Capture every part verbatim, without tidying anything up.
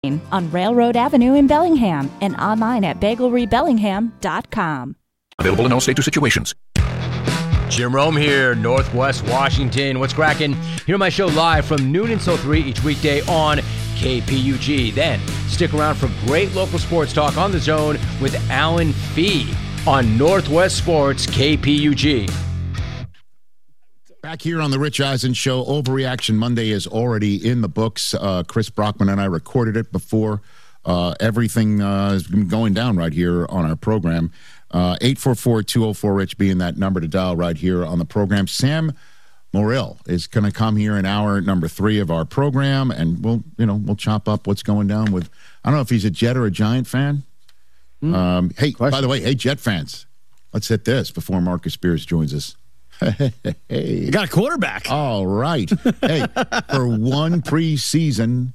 on Railroad Avenue in Bellingham and online at bagelry bellingham dot com. Available in all states or situations. Jim Rome here, Northwest Washington. What's cracking? Hear my show live from noon until three each weekday on K P U G. Then stick around for great local sports talk on The Zone with Alan Fee on Northwest Sports K P U G. Back here on the Rich Eisen Show, Overreaction Monday is already in the books. Uh, Chris Brockman and I recorded it before uh, everything uh, has been going down right here on our program. Uh, eight four four, two oh four, Rich being that number to dial right here on the program. Sam Morrill is going to come here in hour number three of our program, and we'll, you know, we'll chop up what's going down with, I don't know if he's a Jet or a Giant fan. Mm, um, hey, question. By the way, hey, Jet fans, let's hit this before Marcus Spears joins us. Hey, you got a quarterback. All right. Hey, for one preseason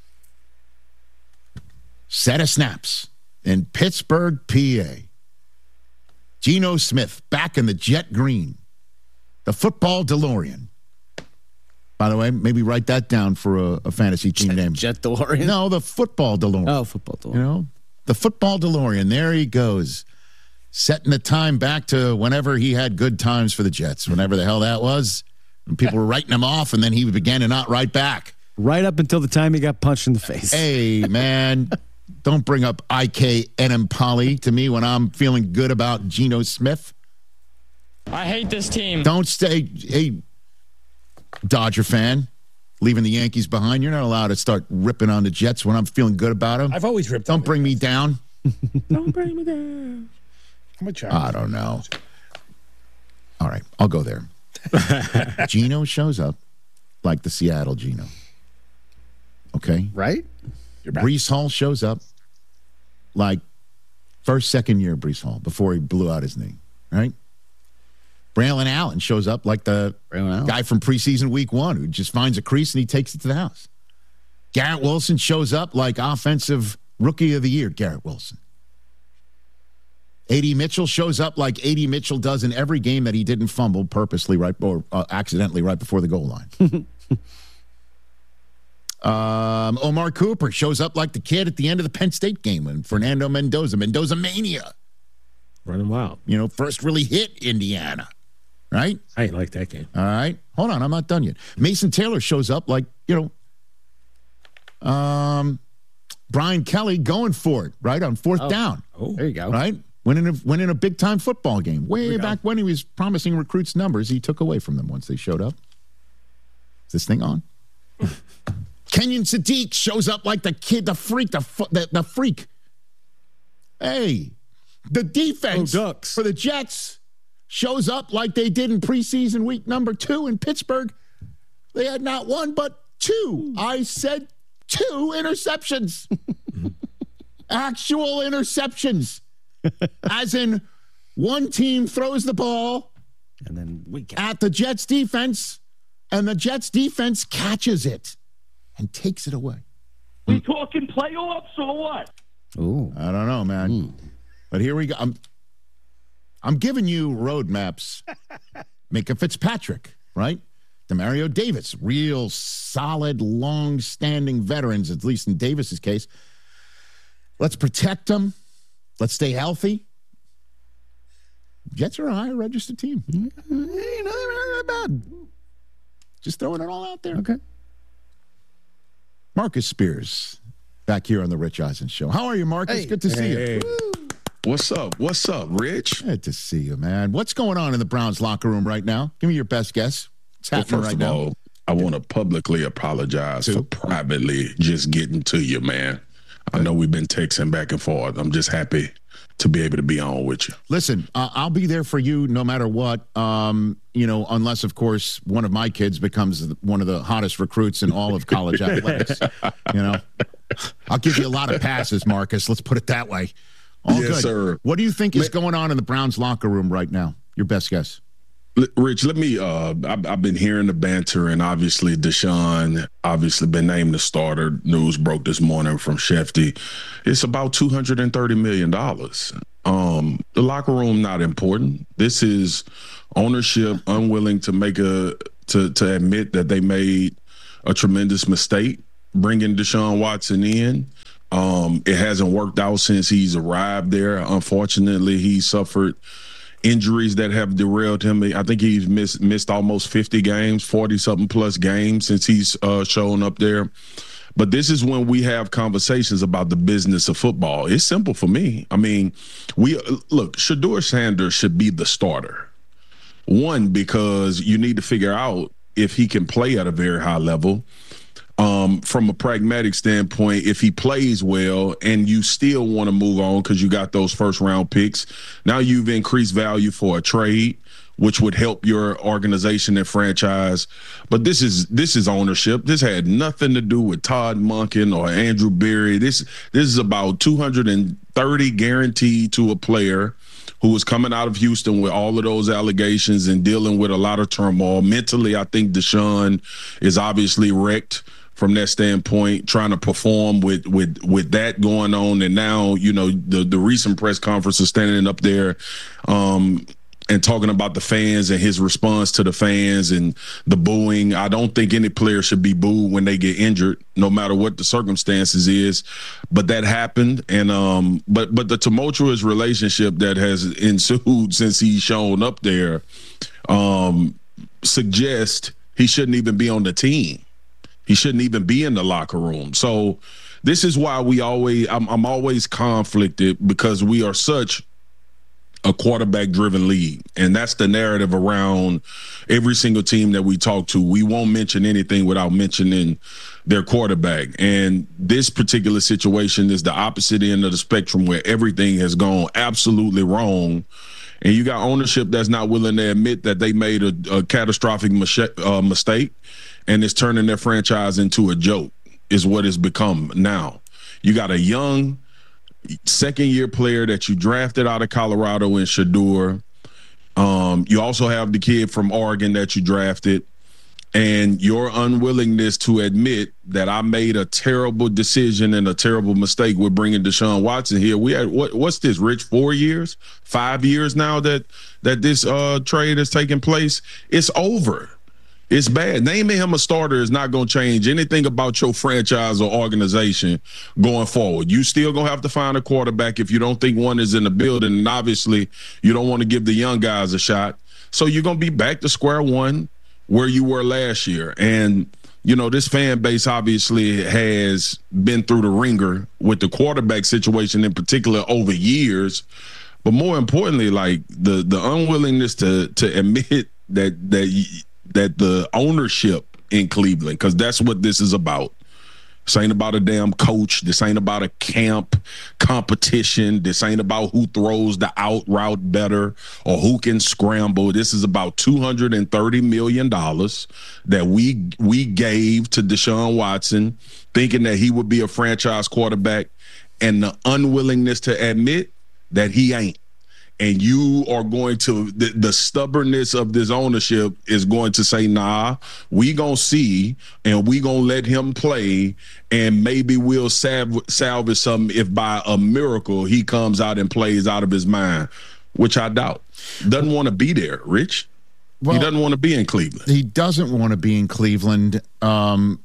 set of snaps in Pittsburgh, P A, Geno Smith back in the Jet Green, the football DeLorean. By the way, maybe write that down for a, a fantasy team Jet, name. Jet DeLorean? No, the football DeLorean. Oh, football DeLorean. You know, the football DeLorean. There he goes. Setting the time back to whenever he had good times for the Jets, whenever the hell that was. And people were writing him off, and then he began to not write back. Right up until the time he got punched in the face. Hey, man, don't bring up I K Enemkali to me when I'm feeling good about Geno Smith. I hate this team. Don't stay, hey, Dodger fan, leaving the Yankees behind. You're not allowed to start ripping on the Jets when I'm feeling good about them. I've always ripped Don't bring me down. Don't bring me down. I'm a child. I don't know. All right, I'll go there. Geno shows up like the Seattle Geno. Okay? Right? Breece Hall shows up like first, second year Breece Hall before he blew out his knee. Right? Braylon Allen shows up like the guy from preseason week one who just finds a crease and he takes it to the house. Garrett Wilson shows up like offensive rookie of the year, Garrett Wilson. A D Mitchell shows up like A D Mitchell does in every game that he didn't fumble purposely right or uh, accidentally right before the goal line. um, Omar Cooper shows up like the kid at the end of the Penn State game when Fernando Mendoza, Mendoza Mania. Running wild. You know, first really hit Indiana, right? I ain't like that game. All right. Hold on, I'm not done yet. Mason Taylor shows up like, you know, um, Brian Kelly going for it, right, on fourth oh. down. Oh, there you go. Right? Winning a, winning a big-time football game. Way back when he was promising recruits numbers, he took away from them once they showed up. Is this thing on? Kenyon Sadiq shows up like the kid, the freak, the the, the freak. Hey, the defense oh, Ducks. for the Jets shows up like they did in preseason week number two in Pittsburgh. They had not one, but two. I said two interceptions. Actual interceptions. As in, one team throws the ball and then we catch at the Jets defense, and the Jets defense catches it and takes it away. We talking playoffs or what? Ooh. I don't know, man. Mm. But here we go. I'm, I'm giving you roadmaps. Micah Fitzpatrick, right? Demario Davis, real solid, long-standing veterans, at least in Davis's case. Let's protect them. Let's stay healthy. Jets are a higher registered team. You know, they're not that bad. Just throwing it all out there. Okay. Marcus Spears, back here on the Rich Eisen Show. How are you, Marcus? Hey. Good to see Hey. you. What's up? What's up, Rich? Good to see you, man. What's going on in the Browns locker room right now? Give me your best guess. What's Well, happening first right of now? all, I want to publicly apologize To? for privately just getting to you, man. I know we've been texting back and forth. I'm just happy to be able to be on with you. Listen, uh, I'll be there for you no matter what, um, you know, unless, of course, one of my kids becomes one of the hottest recruits in all of college athletics. You know, I'll give you a lot of passes, Marcus. Let's put it that way. All Yes, good. sir. What do you think is going on in the Browns locker room right now? Your best guess. L- Rich, let me, uh, I've, I've been hearing the banter, and obviously Deshaun obviously been named the starter. News broke this morning from Shefty. It's about two hundred thirty million dollars. Um, the locker room, not important. This is ownership unwilling to make a, to, to admit that they made a tremendous mistake bringing Deshaun Watson in. Um, it hasn't worked out since he's arrived there. Unfortunately, he suffered injuries that have derailed him. I think he's missed missed almost fifty games, forty something plus games since he's uh, shown up there. But this is when we have conversations about the business of football. It's simple for me. I mean, we look, Shedeur Sanders should be the starter. One, because you need to figure out if he can play at a very high level. Um, from a pragmatic standpoint, if he plays well and you still want to move on because you got those first round picks, now you've increased value for a trade, which would help your organization and franchise. But this is this is ownership. This had nothing to do with Todd Monken or Andrew Berry. This this is about two hundred thirty guaranteed to a player who was coming out of Houston with all of those allegations and dealing with a lot of turmoil. Mentally, I think Deshaun is obviously wrecked from that standpoint, trying to perform with with with that going on. And now, you know, the the recent press conference is standing up there um, and talking about the fans and his response to the fans and the booing. I don't think any player should be booed when they get injured, no matter what the circumstances is. But that happened. And um, but but the tumultuous relationship that has ensued since he's shown up there um, suggests he shouldn't even be on the team. He shouldn't even be in the locker room. So this is why we always, I'm, I'm always conflicted, because we are such a quarterback-driven league. And that's the narrative around every single team that we talk to. We won't mention anything without mentioning their quarterback. And this particular situation is the opposite end of the spectrum, where everything has gone absolutely wrong. And you got ownership that's not willing to admit that they made a, a catastrophic mis- uh, mistake. And it's turning their franchise into a joke, is what it's become now. You got a young second-year player that you drafted out of Colorado in Shedeur. Um, you also have the kid from Oregon that you drafted. And your unwillingness to admit that I made a terrible decision and a terrible mistake with bringing Deshaun Watson here. We had, what, what's this, Rich, four years, five years now that, that this uh, trade has taken place? It's over. It's bad. Naming him a starter is not going to change anything about your franchise or organization going forward. You still going to have to find a quarterback if you don't think one is in the building. And obviously, you don't want to give the young guys a shot. So you're going to be back to square one where you were last year. And, you know, this fan base obviously has been through the ringer with the quarterback situation in particular over years. But more importantly, like the the unwillingness to to admit that that that the ownership in Cleveland, because that's what this is about. This ain't about a damn coach. This ain't about a camp competition. This ain't about who throws the out route better or who can scramble. This is about two hundred thirty million dollars that we we gave to Deshaun Watson, thinking that he would be a franchise quarterback, and the unwillingness to admit that he ain't. And you are going to, the, the stubbornness of this ownership is going to say, nah, we going to see, and we going to let him play, and maybe we'll salv- salvage something if by a miracle he comes out and plays out of his mind, which I doubt. Doesn't want to be there, Rich. Well, he doesn't want to be in Cleveland. He doesn't want to be in Cleveland um,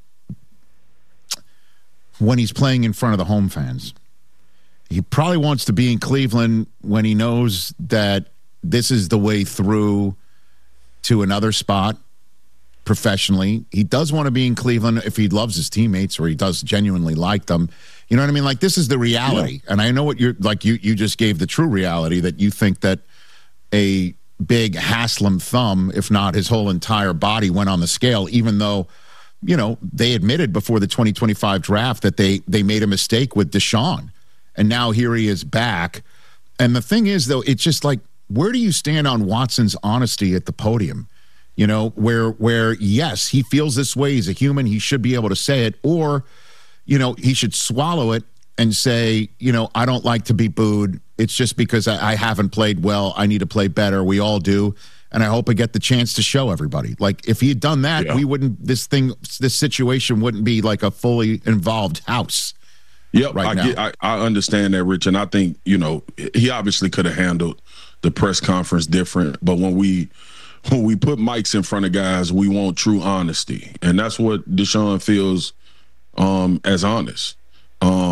when he's playing in front of the home fans. He probably wants to be in Cleveland when he knows that this is the way through to another spot professionally. He does want to be in Cleveland if he loves his teammates or he does genuinely like them. You know what I mean? Like, this is the reality. Yeah. And I know what you're like, you, you just gave the true reality that you think that a big Haslam thumb, if not his whole entire body, went on the scale, even though, you know, they admitted before the twenty twenty-five draft that they they made a mistake with Deshaun. And now here he is back. And the thing is, though, it's just like, where do you stand on Watson's honesty at the podium? You know, where, where yes, he feels this way. He's a human. He should be able to say it. Or, you know, he should swallow it and say, you know, I don't like to be booed. It's just because I, I haven't played well. I need to play better. We all do. And I hope I get the chance to show everybody. Like, if he had done that, yeah. we wouldn't, this thing, this situation wouldn't be like a fully involved house. Yep, right I, now. get, I I understand that, Rich, and I think, you know, he obviously could have handled the press conference different. But when we when we put mics in front of guys, we want true honesty, and that's what Deshaun feels um, as honest. Um,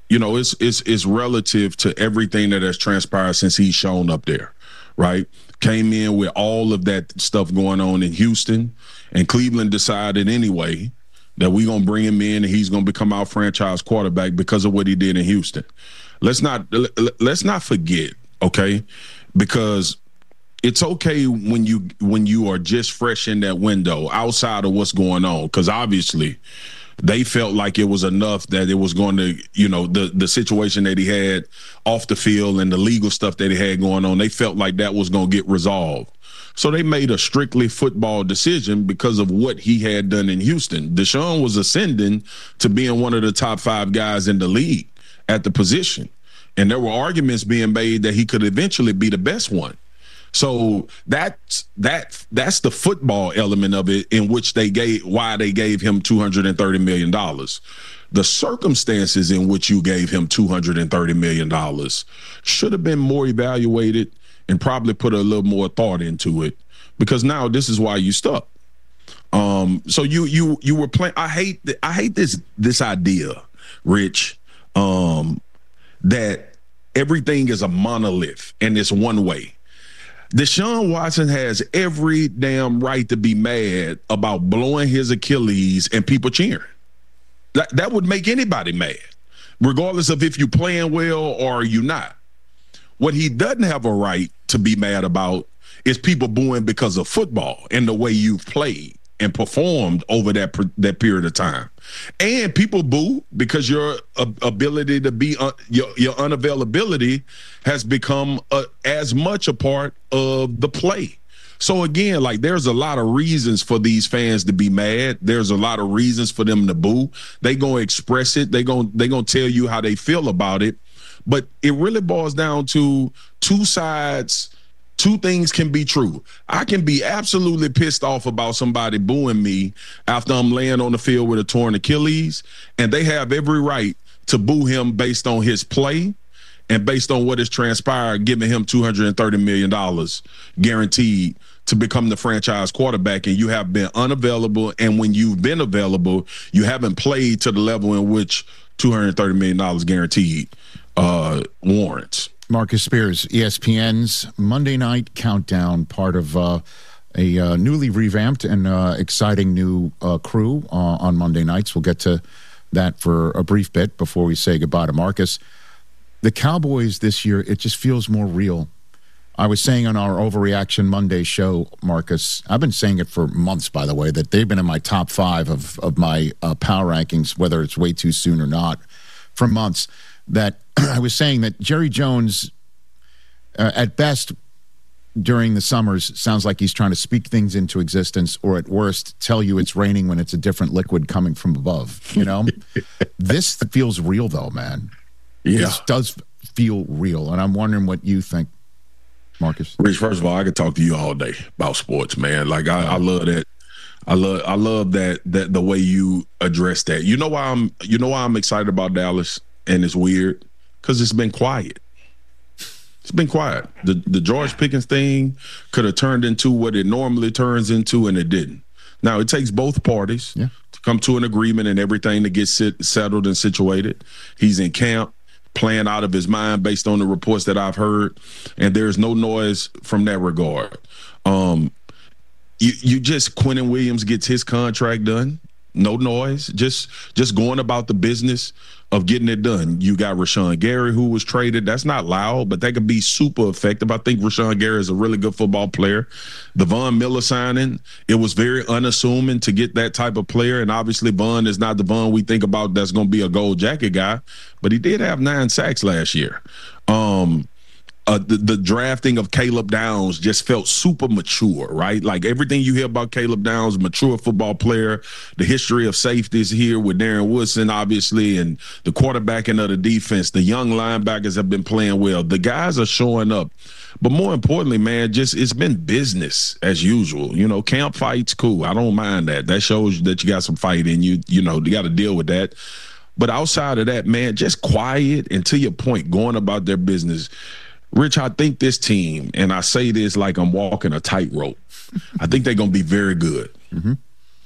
You know, it's it's it's relative to everything that has transpired since he's shown up there, right? Came in with all of that stuff going on in Houston, and Cleveland decided anyway that we're going to bring him in and he's going to become our franchise quarterback because of what he did in Houston. Let's not let's not forget, okay? Because it's okay when you when you are just fresh in that window outside of what's going on, because obviously they felt like it was enough that it was going to, you know, the the situation that he had off the field and the legal stuff that he had going on, they felt like that was going to get resolved. So they made a strictly football decision because of what he had done in Houston. Deshaun was ascending to being one of the top five guys in the league at the position. And there were arguments being made that he could eventually be the best one. So that's that that's the football element of it, in which they gave why they gave him two hundred thirty million dollars. The circumstances in which you gave him two hundred thirty million dollars should have been more evaluated and probably put a little more thought into it, because now this is why you stuck. Um, so you you you were playing. I hate th- I hate this this idea, Rich, um, that everything is a monolith and it's one way. Deshaun Watson has every damn right to be mad about blowing his Achilles and people cheering. That that would make anybody mad, regardless of if you're playing well or you're not. What he doesn't have a right to be mad about is people booing because of football and the way you've played and performed over that that period of time. And people boo because your uh, ability to be uh, your your unavailability has become a, as much a part of the play. So again, like, there's a lot of reasons for these fans to be mad. There's a lot of reasons for them to boo. They gonna express it. They gonna they gonna tell you how they feel about it. But it really boils down to two sides. Two things can be true. I can be absolutely pissed off about somebody booing me after I'm laying on the field with a torn Achilles, and they have every right to boo him based on his play and based on what has transpired, giving him two hundred thirty million dollars guaranteed to become the franchise quarterback, and you have been unavailable, and when you've been available, you haven't played to the level in which two hundred thirty million dollars guaranteed uh, warrants. Marcus Spears, E S P N's Monday Night Countdown, part of uh, a uh, newly revamped and uh, exciting new uh, crew uh, on Monday nights. We'll get to that for a brief bit before we say goodbye to Marcus. The Cowboys this year, it just feels more real. I was saying on our Overreaction Monday show, Marcus, I've been saying it for months, by the way, that they've been in my top five of, of my uh, power rankings, whether it's way too soon or not, for months, that I was saying that Jerry Jones, uh, at best, during the summers, sounds like he's trying to speak things into existence, or at worst, tell you it's raining when it's a different liquid coming from above, you know? This feels real, though, man. Yeah. This does feel real, and I'm wondering what you think, Marcus. Rich, first of all, I could talk to you all day about sports, man. Like, I, I love that. I love I love that that the way you address that. You know why I'm you know why I'm excited about Dallas, and it's weird? Because it's been quiet. It's been quiet. The the George Pickens thing could have turned into what it normally turns into, and it didn't. Now, it takes both parties yeah. to come to an agreement and everything to get sit, settled and situated. He's in camp, playing out of his mind based on the reports that I've heard, and there's no noise from that regard. Um, you, you just, Quentin Williams gets his contract done. No noise, just just going about the business of getting it done. You got Rashawn Gary, who was traded. That's not loud, but that could be super effective. I think Rashawn Gary is a really good football player. The Von Miller signing, it was very unassuming to get that type of player, and obviously Von is not the Von we think about that's going to be a gold jacket guy, but he did have nine sacks last year. Um, Uh, the, the drafting of Caleb Downs just felt super mature, right? Like, everything you hear about Caleb Downs, mature football player, the history of safeties here with Darren Woodson, obviously, and the quarterbacking of the defense. The young linebackers have been playing well. The guys are showing up. But more importantly, man, just it's been business as usual. You know, camp fights, cool. I don't mind that. That shows that you got some fight in you. You know, you got to deal with that. But outside of that, man, just quiet and, to your point, going about their business. Rich, I think this team, and I say this like I'm walking a tightrope, I think they're going to be very good. Mm-hmm.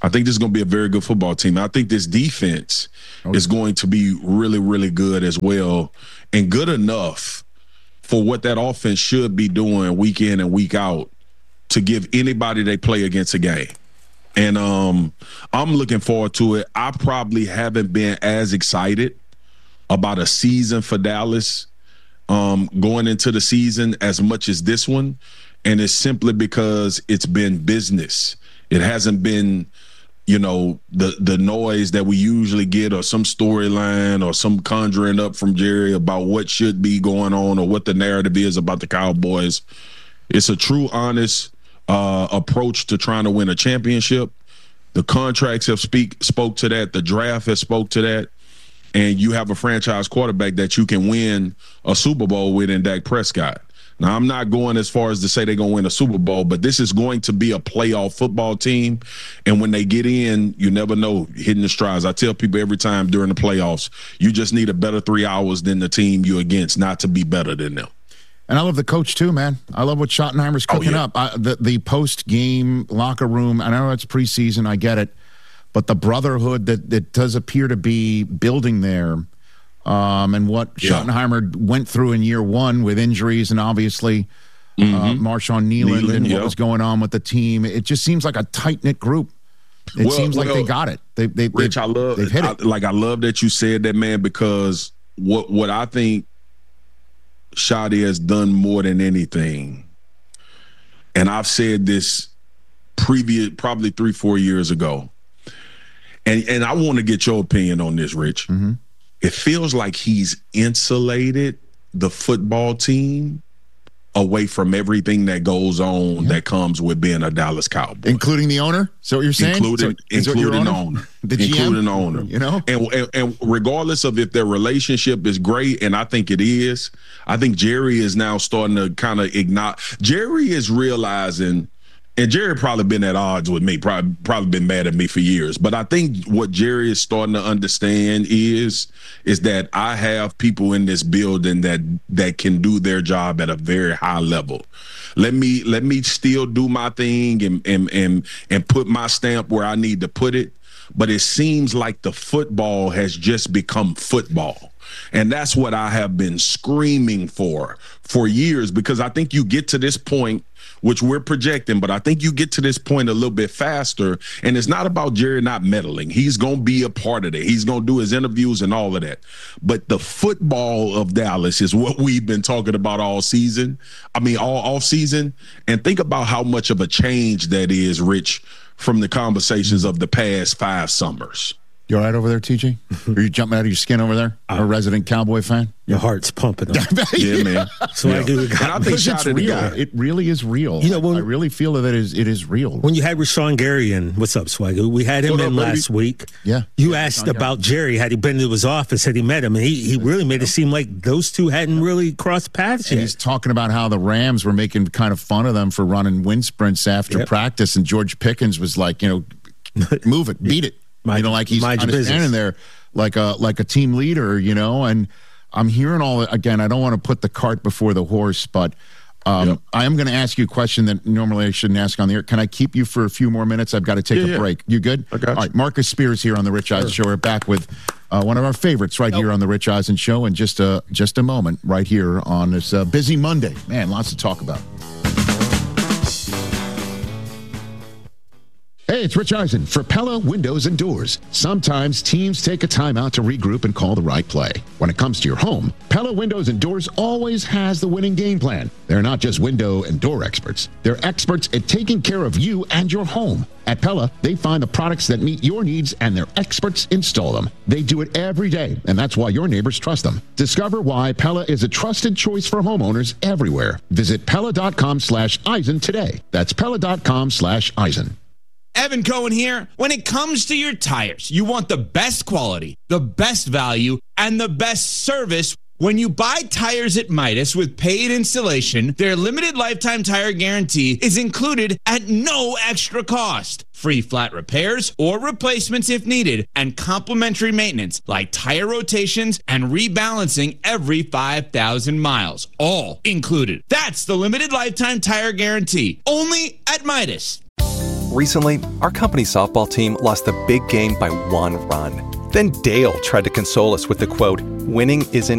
I think this is going to be a very good football team. I think this defense okay. is going to be really, really good as well, and good enough for what that offense should be doing week in and week out to give anybody they play against a game. And um, I'm looking forward to it. I probably haven't been as excited about a season for Dallas um, going into the season as much as this one, and it's simply because it's been business. It hasn't been, you know, the the noise that we usually get, or some storyline or some conjuring up from Jerry about what should be going on or what the narrative is about the Cowboys. It's a true, honest uh, approach to trying to win a championship. The contracts have speak spoke to that. The draft has spoke to that. And you have a franchise quarterback that you can win a Super Bowl with in Dak Prescott. Now, I'm not going as far as to say they're going to win a Super Bowl, but this is going to be a playoff football team. And when they get in, you never know, hitting the strides. I tell people every time during the playoffs, you just need a better three hours than the team you're against not to be better than them. And I love the coach, too, man. I love what Schottenheimer's cooking oh, yeah. up. I, the the post-game locker room, I know it's preseason, I get it, but the brotherhood that, that does appear to be building there, Um, and what yeah. Schottenheimer went through in year one with injuries and obviously mm-hmm. uh, Marshawn Kneeland, Kneeland and yeah. what was going on with the team. It just seems like a tight-knit group. It well, seems like well, they got it. They, they, Rich, they, I love they've hit I, it. Like, I love that you said that, man, because what, what I think Shotty has done more than anything, and I've said this previous, probably three, four years ago, and, and I want to get your opinion on this, Rich. Mm-hmm. It feels like he's insulated the football team away from everything that goes on yeah. that comes with being a Dallas Cowboy. Including the owner? So what you're saying? Including, so, including the owner. The G M? Including the owner. You know? And, and, and regardless of if their relationship is great, and I think it is, I think Jerry is now starting to kind of ignite. Jerry is realizing, and Jerry probably been at odds with me, probably, probably been mad at me for years. But I think what Jerry is starting to understand is, is that I have people in this building that that can do their job at a very high level. Let me let me still do my thing and and and and put my stamp where I need to put it. But it seems like the football has just become football. And that's what I have been screaming for for years, because I think you get to this point, which we're projecting, but I think you get to this point a little bit faster, and it's not about Jerry not meddling. He's going to be a part of it. He's going to do his interviews and all of that. But the football of Dallas is what we've been talking about all season. I mean, all off season. And think about how much of a change that is, Rich, from the conversations of the past five summers. You all right over there, T J? Are you jumping out of your skin over there? A resident Cowboy fan? Your heart's pumping up. Yeah, man. So yeah. I do. And I think it's real. It really is real. You know, when, I really feel that it is, it is real. When you had Rashawn Gary in, what's up, Swagger? We had him what in up, last week. Yeah. You yeah, asked about Jerry. Had he been to his office? Had he met him? And he, he really made it seem like those two hadn't really crossed paths yet. And he's talking about how the Rams were making kind of fun of them for running wind sprints after yep. practice. And George Pickens was like, you know, move it, beat it. Mind, you know, like he's kind of standing there like a like a team leader, you know. And I'm hearing all again. I don't want to put the cart before the horse, but um, yep. I am going to ask you a question that normally I shouldn't ask on the air. Can I keep you for a few more minutes? I've got to take yeah, a yeah. break. You good? I got all you. right, Marcus Spears here on the Rich Eisen Show. We're back with uh, one of our favorites right nope. here on the Rich Eisen Show in just a just a moment, right here on this uh, busy Monday. Man, lots to talk about. Hey, it's Rich Eisen for Pella Windows and Doors. Sometimes teams take a time out to regroup and call the right play. When it comes to your home, Pella Windows and Doors always has the winning game plan. They're not just window and door experts. They're experts at taking care of you and your home. At Pella, they find the products that meet your needs and their experts install them. They do it every day, and that's why your neighbors trust them. Discover why Pella is a trusted choice for homeowners everywhere. Visit Pella.com slash Eisen today. That's Pella.com slash Eisen. Evan Cohen here. When it comes to your tires, you want the best quality, the best value, and the best service. When you buy tires at Midas with paid installation, their limited lifetime tire guarantee is included at no extra cost. Free flat repairs or replacements if needed, and complimentary maintenance like tire rotations and rebalancing every five thousand miles. All included. That's the limited lifetime tire guarantee. Only at Midas. Recently, our company softball team lost the big game by one run. Then Dale tried to console us with the quote, "Winning isn't